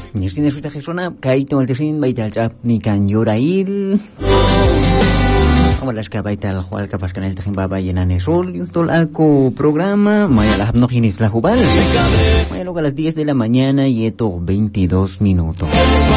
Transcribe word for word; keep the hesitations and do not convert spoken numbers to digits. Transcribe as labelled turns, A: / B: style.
A: Nirsin esfita jesona, kaito altesin baital chap ni kan yorail. Walas ka baital hual kapas kanal tejin baba yenan esol yutol ako programa maya la no ginis la jubal. Maya luego a las diez de la mañana y esto veintidós minutos.